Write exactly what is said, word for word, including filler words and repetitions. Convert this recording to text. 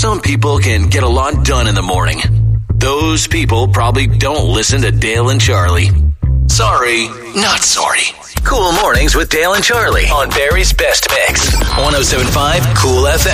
Some people can get a lot done in the morning. Those people probably don't listen to Dale and Charlie. Sorry, not sorry. Cool Mornings with Dale and Charlie on Barry's Best Mix. one oh seven point five Cool F M.